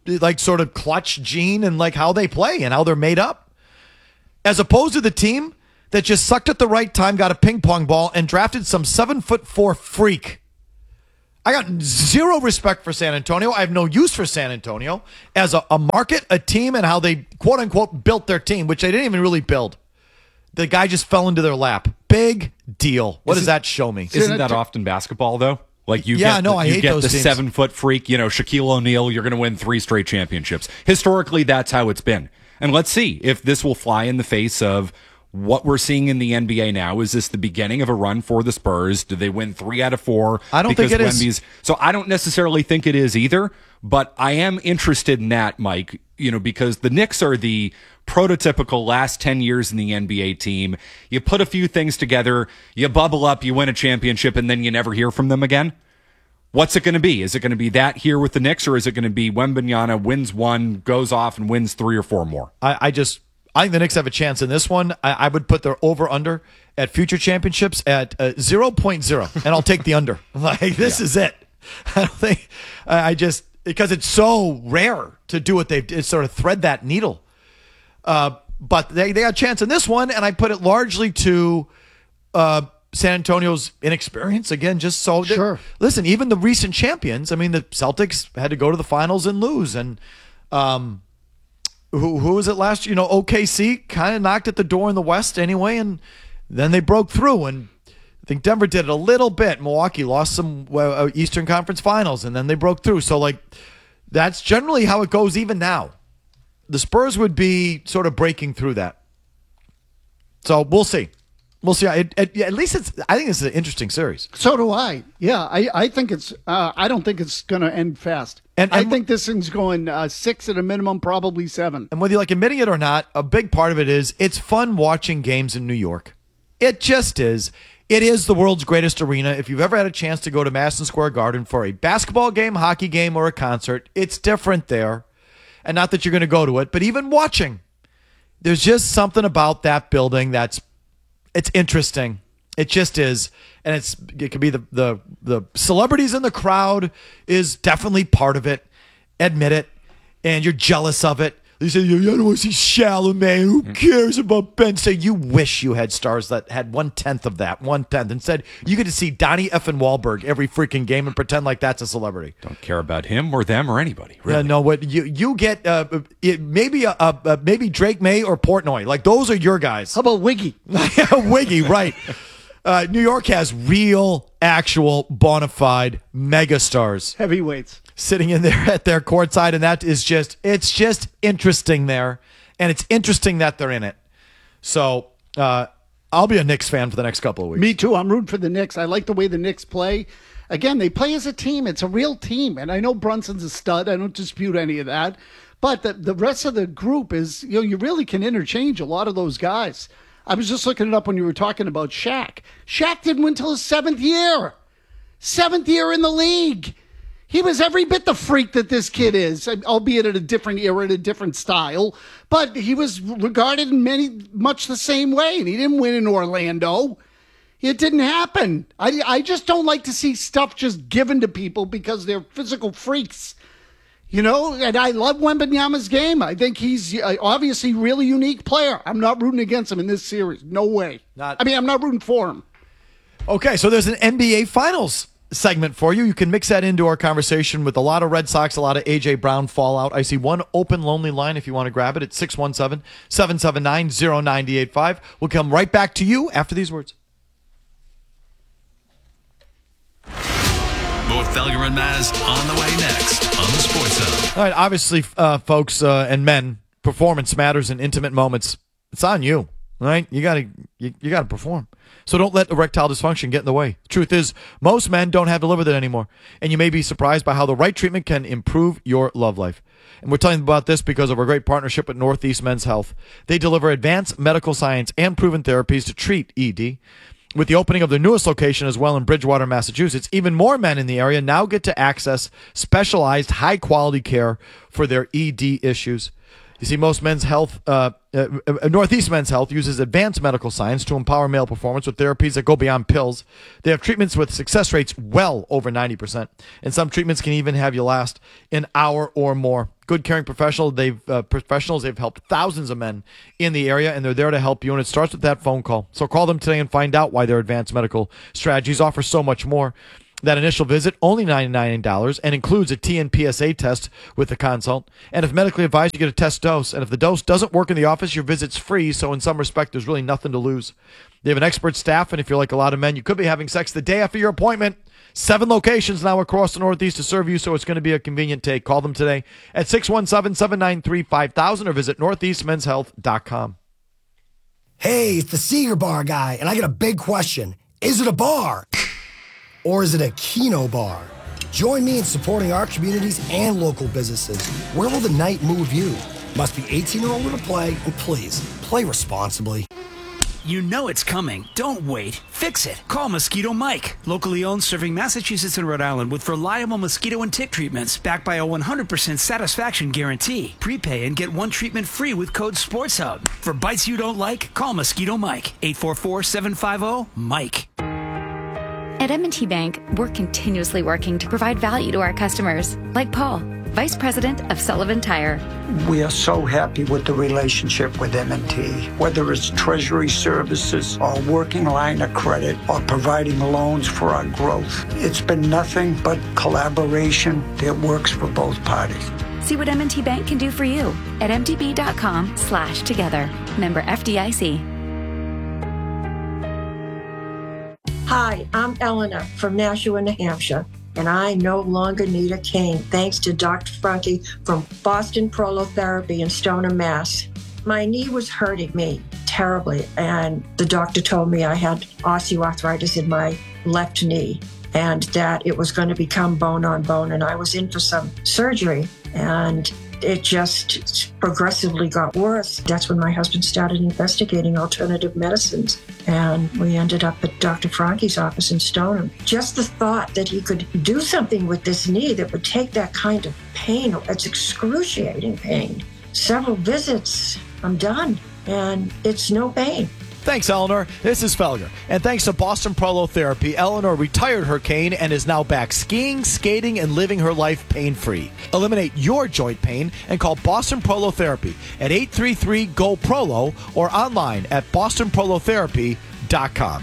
like sort of clutch gene and like how they play and how they're made up. As opposed to the team that just sucked at the right time, got a ping pong ball, and drafted some seven foot four freak. I got zero respect for San Antonio. I have no use for San Antonio as a, a market, a team, and how they quote unquote built their team, which they didn't even really build. The guy just fell into their lap. Big deal. What Isn't- does that show me? Isn't that often basketball, though? Like you Yeah, get, no, I you hate get those the teams. seven foot freak, you know, Shaquille O'Neal. You're going to win three straight championships. Historically, that's how it's been. And let's see if this will fly in the face of what we're seeing in the N B A now. Is this the beginning of a run for the Spurs? Do they win three out of four? I don't because think it is. Wemby's, So I don't necessarily think it is either. But I am interested in that, Mike. You know, because the Knicks are the prototypical last ten years in the N B A team. You put a few things together, you bubble up, you win a championship, and then you never hear from them again. What's it going to be? Is it going to be that here with the Knicks, or is it going to be Wembanyama wins one, goes off, and wins three or four more? I, I just I think the Knicks have a chance in this one. I, I would put their over under at future championships at uh, zero point zero, and I'll take the under. Like this Yeah. is it. I don't think I I just because it's so rare to do what they've it's sort of thread that needle. Uh, but they they had a chance in this one, and I put it largely to uh, San Antonio's inexperience again. Just so that- Sure. listen, even the recent champions. I mean, the Celtics had to go to the finals and lose, and um, who who was it last year? You know, O K C kind of knocked at the door in the West anyway, and then they broke through. And I think Denver did it a little bit. Milwaukee lost some uh, Eastern Conference Finals, and then they broke through. So like, that's generally how it goes even now. The Spurs would be sort of breaking through that. So we'll see. We'll see. It, it, at least it's. I think it's an interesting series. So do I. Yeah, I, I think it's. Uh, I don't think it's going to end fast. And- I and- think this thing's going uh, six at a minimum, probably seven. And whether you like admitting it or not, a big part of it is it's fun watching games in New York. It just is. It is the world's greatest arena. If you've ever had a chance to go to Madison Square Garden for a basketball game, hockey game, or a concert, it's different there. And not that you're going to go to it, but even watching, there's just something about that building that's it's interesting. It just is. And it's it could be the the the celebrities in the crowd is definitely part of it. Admit it. And you're jealous of it. They say, I don't want to see Chalamet. Who cares about Ben? Say, you wish you had stars that had one-tenth of that, one-tenth. Instead, you get to see Donnie F. and Wahlberg every freaking game and pretend like that's a celebrity. Don't care about him or them or anybody. Really. Yeah, no, what you you get uh, it, maybe a, a, maybe Drake May or Portnoy. Like, those are your guys. How about Wiggy? Wiggy, right. Uh, New York has real, actual, bona fide megastars. Heavyweights. Sitting in there at their courtside, and that is just, it's just interesting there, and it's interesting that they're in it. So uh, I'll be a Knicks fan for the next couple of weeks. Me too. I'm rooting for the Knicks. I like the way the Knicks play. Again, they play as a team. It's a real team, and I know Brunson's a stud. I don't dispute any of that. But the, the rest of the group is, you know, you really can interchange a lot of those guys. I was just looking it up when you were talking about Shaq. Shaq didn't win until his seventh year. Seventh year in the league. He was every bit the freak that this kid is, albeit at a different era, in a different style. But he was regarded in many much the same way, and he didn't win in Orlando. It didn't happen. I, I just don't like to see stuff just given to people because they're physical freaks. You know, and I love Wembanyama's game. I think he's uh, obviously a really unique player. I'm not rooting against him in this series. No way. Not- I mean, I'm not rooting for him. Okay, so there's an N B A Finals segment for you. You can mix that into our conversation with a lot of Red Sox, a lot of A J Brown fallout. I see one open lonely line if you want to grab it. It's six one seven, seven seven nine, zero nine eight five. We'll come right back to you after these words. More Felger and Maz on the way next on the Sports Hub. All right, obviously, uh, folks uh, and men, performance matters in intimate moments. It's on you, right? You gotta, you, you gotta perform. So don't let erectile dysfunction get in the way. Truth is, most men don't have to live with it anymore, and you may be surprised by how the right treatment can improve your love life. And we're telling you about this because of our great partnership with Northeast Men's Health. They deliver advanced medical science and proven therapies to treat E D. With the opening of their newest location as well in Bridgewater, Massachusetts, even more men in the area now get to access specialized, high-quality care for their E D issues. You see, most men's health, uh, uh, Northeast Men's Health uses advanced medical science to empower male performance with therapies that go beyond pills. They have treatments with success rates well over ninety percent, and some treatments can even have you last an hour or more. Good caring professional, they've uh, professionals. They've helped thousands of men in the area, and they're there to help you. And it starts with that phone call. So call them today and find out why their advanced medical strategies offer so much more. That initial visit, only ninety-nine dollars, and includes a T N P S A test with the consult. And if medically advised, you get a test dose. And if the dose doesn't work in the office, your visit's free. So in some respect, there's really nothing to lose. They have an expert staff, and if you're like a lot of men, you could be having sex the day after your appointment. Seven locations now across the Northeast to serve you, so it's going to be a convenient take. Call them today at six one seven, seven nine three, five thousand or visit northeast men's health dot com. Hey, it's the Seeger Bar guy, and I got a big question. Is it a bar? Or is it a Keno bar? Join me in supporting our communities and local businesses. Where will the night move you? Must be eighteen or older to play, and please, play responsibly. You know it's coming. Don't wait. Fix it. Call Mosquito Mike. Locally owned, serving Massachusetts and Rhode Island with reliable mosquito and tick treatments backed by a one hundred percent satisfaction guarantee. Prepay and get one treatment free with code SPORTSHUB. For bites you don't like, call Mosquito Mike. eight four four, seven five zero, Mike. At M and T Bank, we're continuously working to provide value to our customers, like Paul, Vice President of Sullivan Tire. We are so happy with the relationship with M and T. Whether it's treasury services or working line of credit or providing loans for our growth, it's been nothing but collaboration that works for both parties. See what M and T Bank can do for you at m t b dot com slash together. Member F D I C. Hi, I'm Eleanor from Nashua, New Hampshire, and I no longer need a cane thanks to Doctor Franke from Boston Prolotherapy in Stoneham, Mass. My knee was hurting me terribly, and the doctor told me I had osteoarthritis in my left knee and that it was going to become bone on bone, and I was in for some surgery, and it just progressively got worse. That's when my husband started investigating alternative medicines, and we ended up at Doctor Franke's office in Stoneham. Just the thought that he could do something with this knee that would take that kind of pain, it's excruciating pain. Several visits, I'm done, and it's no pain. Thanks, Eleanor. This is Felger. And thanks to Boston Prolotherapy, Eleanor retired her cane and is now back skiing, skating, and living her life pain-free. Eliminate your joint pain and call Boston Prolotherapy at eight three three, G O, P R O L O or online at boston prolotherapy dot com.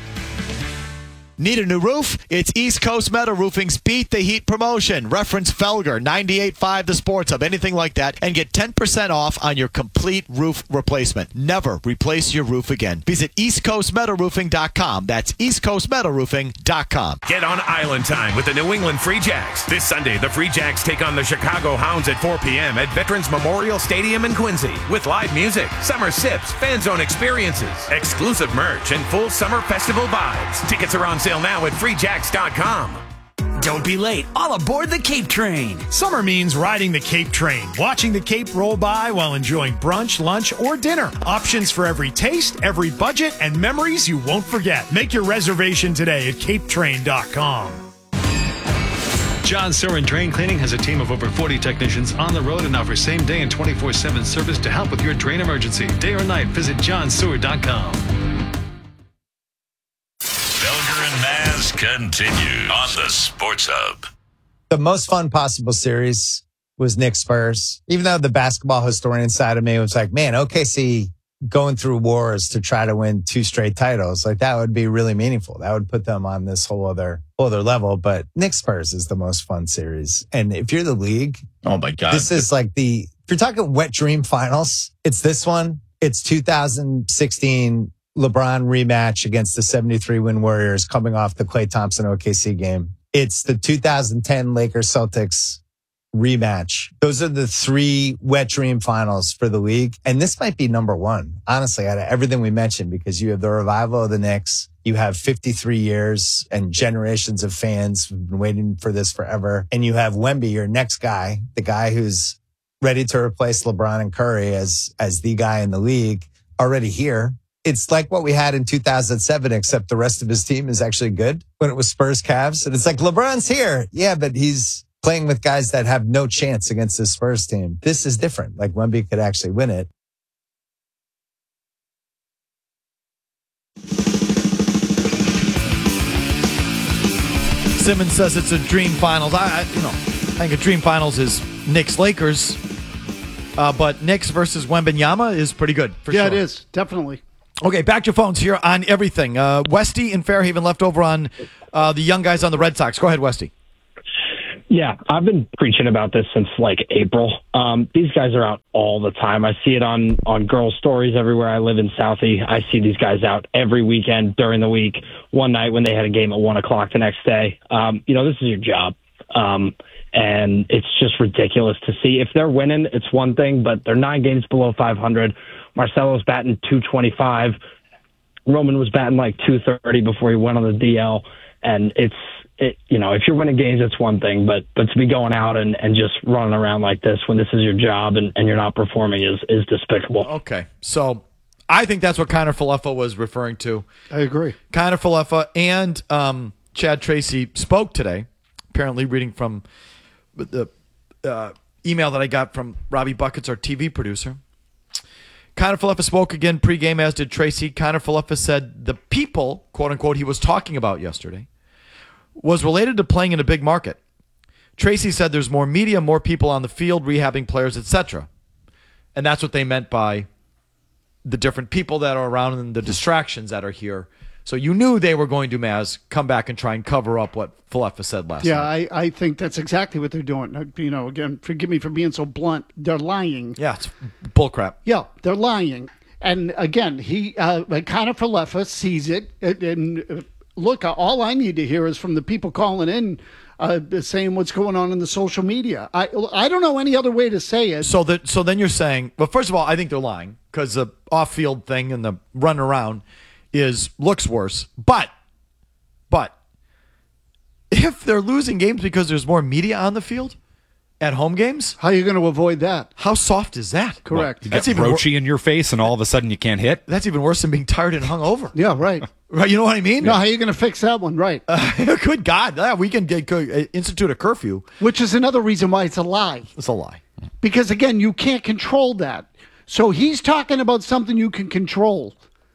Need a new roof? It's East Coast Metal Roofing's Beat the Heat promotion. Reference Felger, ninety-eight point five The Sports Hub, anything like that, and get ten percent off on your complete roof replacement. Never replace your roof again. Visit east coast metal roofing dot com. That's east coast metal roofing dot com. Get on Island time with the New England Free Jacks. This Sunday, the Free Jacks take on the Chicago Hounds at four p.m. at Veterans Memorial Stadium in Quincy with live music, summer sips, fan zone experiences, exclusive merch, and full summer festival vibes. Tickets are on sale now at free jacks dot com. Don't be late. All aboard the Cape Train. Summer means riding the Cape Train, watching the Cape roll by while enjoying brunch, lunch, or dinner. Options for every taste, every budget, and memories you won't forget. Make your reservation today at cape train dot com. John Surin Drain Cleaning has a team of over forty technicians on the road and offers same-day and twenty-four seven service to help with your drain emergency. Day or night, visit john sewer dot com. Maz continue on the Sports Hub. The most fun possible series was Knicks Spurs. Even though the basketball historian side of me was like, man, O K C going through wars to try to win two straight titles, like that would be really meaningful. That would put them on this whole other whole other level. But Knicks Spurs is the most fun series. And if you're the league, oh my God, this is like the, if you're talking wet dream finals, it's this one. It's two thousand sixteen LeBron rematch against the seventy-three win Warriors coming off the Klay Thompson O K C game. It's the two thousand ten Lakers Celtics rematch. Those are the three wet dream finals for the league. And this might be number one, honestly, out of everything we mentioned, because you have the revival of the Knicks. You have fifty-three years and generations of fans who've been waiting for this forever. And you have Wemby, your next guy, the guy who's ready to replace LeBron and Curry as, as the guy in the league, already here. It's like what we had in two thousand seven, except the rest of his team is actually good when it was Spurs Cavs. And it's like, LeBron's here. Yeah, but he's playing with guys that have no chance against the Spurs team. This is different. Like Wemby could actually win it. Simmons says it's a dream finals. I, I you know, I think a dream finals is Knicks Lakers, uh, but Knicks versus Wembanyama is pretty good for yeah, sure. Yeah, it is definitely. Okay, back to your phones here on everything. Uh, Westy in Fairhaven left over on uh, the young guys on the Red Sox. Go ahead, Westy. Yeah, I've been preaching about this since like April. Um, these guys are out all the time. I see it on, on girls' stories everywhere. I live in Southie. I see these guys out every weekend during the week. One night when they had a game at one o'clock the next day. Um, you know, this is your job. Um, and it's just ridiculous to see. If they're winning, it's one thing, but they're nine games below five hundred. Marcelo's batting two twenty-five. Roman was batting like two thirty before he went on the D L. And it's, It, you know, if you're winning games, it's one thing, but but to be going out and, and just running around like this when this is your job and, and you're not performing is, is despicable. Okay, so I think that's what Connor Falefa was referring to. I agree. Connor Falefa and um, Chad Tracy spoke today, apparently reading from the uh, email that I got from Robbie Buckets, our T V producer. Connor Falefa spoke again pregame, as did Tracy. Connor Falefa said the people, quote unquote, he was talking about yesterday was related to playing in a big market. Tracy said there's more media, more people on the field, rehabbing players, et cetera. And that's what they meant by the different people that are around and the distractions that are here. So you knew they were going to, Maz, come back and try and cover up what Falefa said last yeah, night. Yeah, I, I think that's exactly what they're doing. You know, again, forgive me for being so blunt. They're lying. Yeah, it's bullcrap. Yeah, they're lying. And again, he uh, Connor Falefa sees it and, and look, all I need to hear is from the people calling in uh, saying what's going on in the social media. I I don't know any other way to say it. So that so then you're saying, well, first of all, I think they're lying because the off-field thing and the run around is looks worse. But but if they're losing games because there's more media on the field at home games, how are you going to avoid that? How soft is that? Correct. Well, you That's get even roachy wor- in your face, and all of a sudden you can't hit. That's even worse than being tired and hungover. Yeah, right. Right, you know what I mean? No, how are you going to fix that one? Right. Uh, good God. Yeah, we can get, go, institute a curfew. Which is another reason why it's a lie. It's a lie. Because, again, you can't control that. So he's talking about something you can control.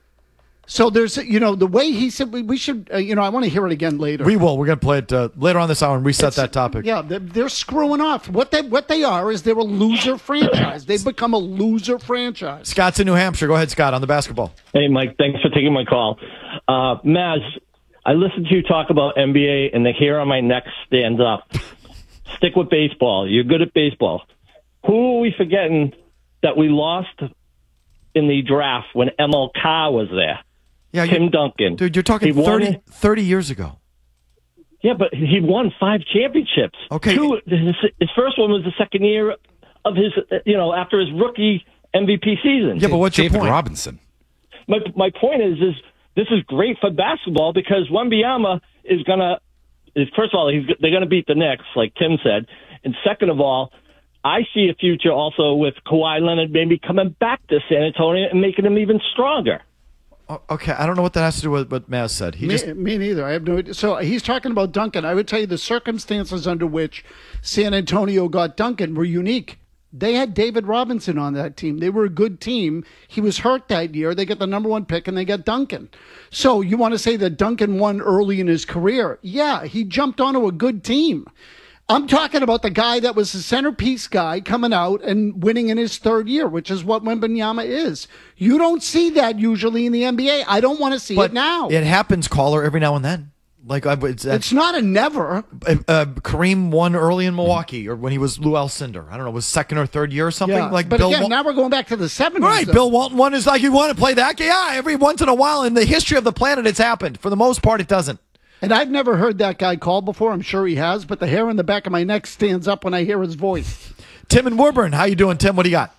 So there's, you know, the way he said, we, we should, uh, you know, I want to hear it again later. We will. We're going to play it uh, later on this hour and reset it's, that topic. Yeah, they're, they're screwing off. What they what they are is they're a loser franchise. They've become a loser franchise. Scott's in New Hampshire. Go ahead, Scott, on the basketball. Hey, Mike, thanks for taking my call. Uh, Maz, I listened to you talk about N B A, and the hair on my neck stands up. Stick with baseball. You're good at baseball. Who are we forgetting that we lost in the draft when M L K was there? Yeah, Tim Duncan. Dude, you're talking thirty, thirty years ago. Yeah, but he won five championships. Okay. Two, his, his first one was the second year of his, you know, after his rookie M V P season. Yeah, but what's David your point? Robinson. My my point is, is this is great for basketball because Wembanyama is gonna, is first of all, he's they're gonna beat the Knicks, like Tim said, and second of all, I see a future also with Kawhi Leonard maybe coming back to San Antonio and making him even stronger. Okay, I don't know what that has to do with what Maz said. He me, just me neither. I have no idea. So he's talking about Duncan. I would tell you the circumstances under which San Antonio got Duncan were unique. They had David Robinson on that team. They were a good team. He was hurt that year. They get the number one pick, and they got Duncan. So you want to say that Duncan won early in his career? Yeah, he jumped onto a good team. I'm talking about the guy that was the centerpiece guy coming out and winning in his third year, which is what Wembanyama is. You don't see that usually in the N B A. I don't want to see but it now. It happens, caller, every now and then. Like it's, it's not a never. Uh, uh, Kareem won early in Milwaukee, or when he was Lou Alcindor. I don't know, was second or third year or something. Yeah, like but Bill again, Wal- now we're going back to the seventies. Right, though. Bill Walton won is like you want to play that game. Yeah, every once in a while in the history of the planet, it's happened. For the most part, it doesn't. And I've never heard that guy call before. I'm sure he has, but the hair on the back of my neck stands up when I hear his voice. Tim in Woburn, how you doing, Tim? What do you got?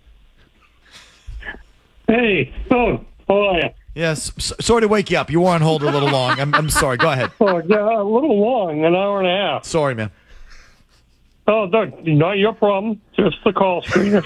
Hey, oh, how are you? Yes, s- sorry to wake you up. You were on hold a little long. I'm, I'm sorry. Go ahead. Oh, yeah, a little long, an hour and a half. Sorry, man. Oh, Doug, not your problem. Just the call screeners.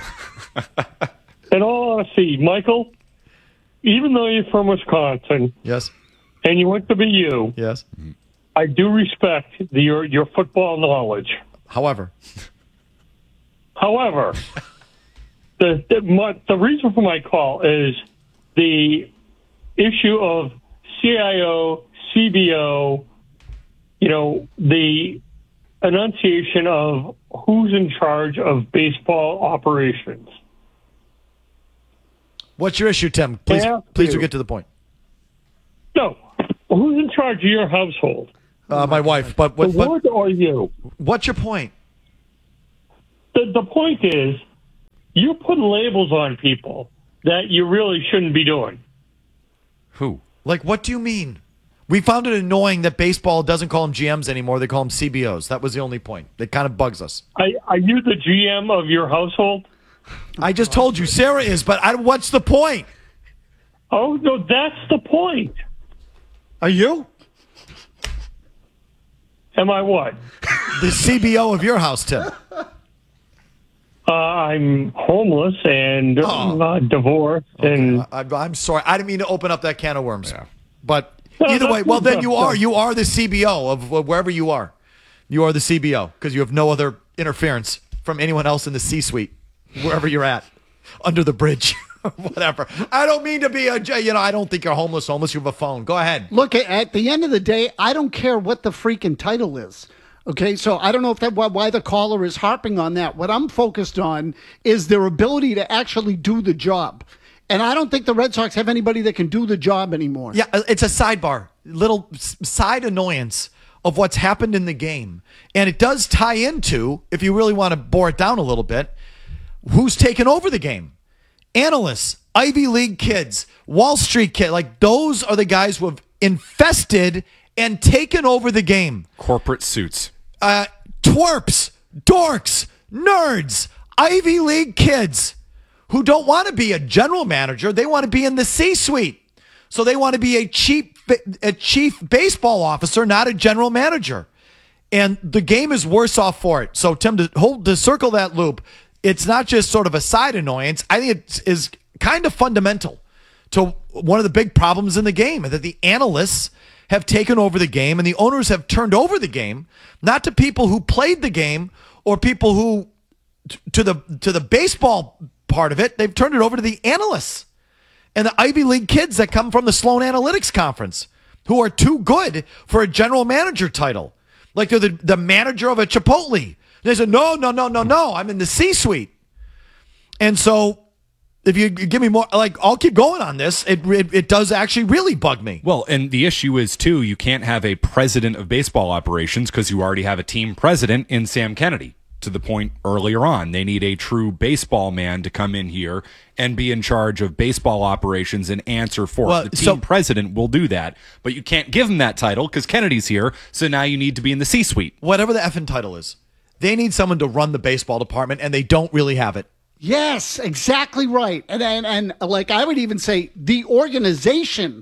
In all honesty, Michael, even though you're from Wisconsin, yes, and you went to B U, yes, I do respect the, your your football knowledge. However, however, the the, my, the reason for my call is the issue of C I O, C B O. You know, the enunciation of who's in charge of baseball operations. What's your issue, Tim? Please, Yeah, please you. do get to the point. No, who's in charge of your household? Uh, my wife, but what? The But, word or you? what's your point? The the point is, you're putting labels on people that you really shouldn't be doing. Who? Like, what do you mean? We found it annoying that baseball doesn't call them G Ms anymore. They call them C B Os. That was the only point. It kind of bugs us. Are, are you the G M of your household? I just told you Sarah is, but I, what's the point? Oh, no, that's the point. Are you? Am I what? The C B O of your house, Tim. Uh, I'm homeless and Oh. uh, divorced, and I, I'm sorry. I didn't mean to open up that can of worms. But No, either no, way, well, then no, you no. are. You are the C B O of of wherever you are. You are the C B O because you have no other interference from anyone else in the C-suite, wherever you're at, under the bridge, whatever. I don't mean to be a, you know, I don't think you're homeless, homeless. You have a phone. Go ahead. Look, at the end of the day, I don't care what the freaking title is. Okay, so I don't know if that why why the caller is harping on that. What I'm focused on is their ability to actually do the job. And I don't think the Red Sox have anybody that can do the job anymore. Yeah, it's a sidebar, little s- side annoyance of what's happened in the game. And it does tie into, if you really want to bore it down a little bit, who's taken over the game. Analysts, Ivy League kids, Wall Street kids, like those are the guys who have infested and taken over the game. Corporate suits. Uh, twerps, dorks, nerds, Ivy League kids who don't want to be a general manager. They want to be in the C-suite. So they want to be a chief, a chief baseball officer, not a general manager. And the game is worse off for it. So Tim, to hold to circle that loop, it's not just sort of a side annoyance. I think it is kind of fundamental to one of the big problems in the game, and that the analysts have taken over the game and the owners have turned over the game, not to people who played the game or people who t- to the to the baseball part of it. They've turned it over to the analysts and the Ivy League kids that come from the Sloan Analytics Conference, who are too good for a general manager title. Like they're the, the manager of a Chipotle. They said, no, no, no, no, no. I'm in the C-suite. And so if you give me more, like, I'll keep going on this. It, it it does actually really bug me. Well, and the issue is, too, you can't have a president of baseball operations because you already have a team president in Sam Kennedy. To the point earlier on, they need a true baseball man to come in here and be in charge of baseball operations and answer for Well, it. The team so- president will do that, but you can't give him that title because Kennedy's here, so now you need to be in the C-suite. Whatever the effing title is, they need someone to run the baseball department, and they don't really have it. Yes, exactly right. And, and and like I would even say the organization,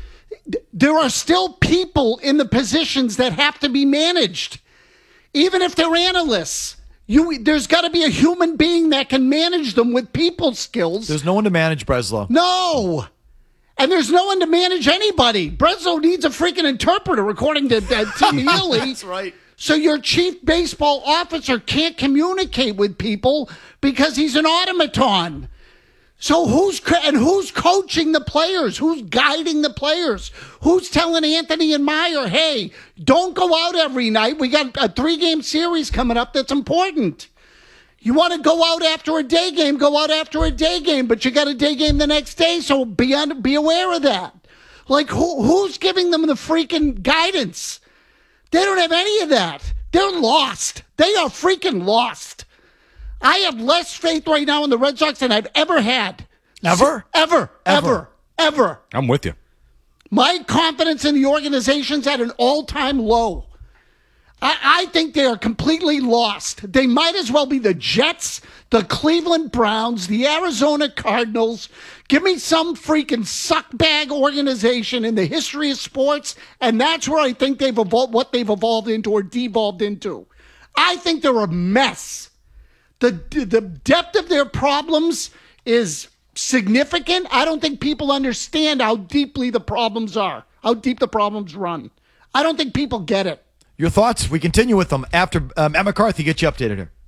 there are still people in the positions that have to be managed. Even if they're analysts, you there's got to be a human being that can manage them with people skills. There's no one to manage Breslow. No. And there's no one to manage anybody. Breslow needs a freaking interpreter, according to uh, Tim Healy. That's right. So your chief baseball officer can't communicate with people because he's an automaton. So who's and who's coaching the players? Who's guiding the players? Who's telling Anthony and Meyer, hey, don't go out every night. We got a three-game series coming up that's important. You want to go out after a day game, go out after a day game, but you got a day game the next day, so be, un- be aware of that. Like, who who's giving them the freaking guidance? They don't have any of that. They're lost. They are freaking lost. I have less faith right now in the Red Sox than I've ever had. Ever? Ever. Ever. Ever. I'm with you. My confidence in the organization's at an all-time low. I, I think they are completely lost. They might as well be the Jets, the Cleveland Browns, the Arizona Cardinals. Give me some freaking suckbag organization in the history of sports, and that's where I think they've evolved, what they've evolved into or devolved into. I think they're a mess. The the depth of their problems is significant. I don't think people understand how deeply the problems are, how deep the problems run. I don't think people get it. Your thoughts? We continue with them after um, Matt McCarthy gets you updated here.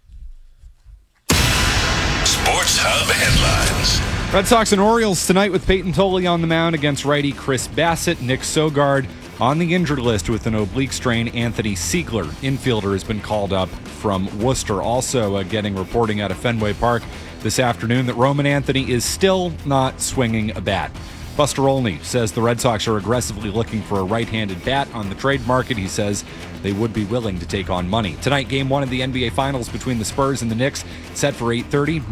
Sports Hub headlines. Red Sox and Orioles tonight with Peyton Tolley on the mound against righty Chris Bassett. Nick Sogard on the injured list with an oblique strain. Anthony Siegler, infielder, has been called up from Worcester. Also uh, getting reporting out of Fenway Park this afternoon that Roman Anthony is still not swinging a bat. Buster Olney says the Red Sox are aggressively looking for a right-handed bat on the trade market. He says they would be willing to take on money. Tonight, game one of the N B A Finals between the Spurs and the Knicks set for eight thirty.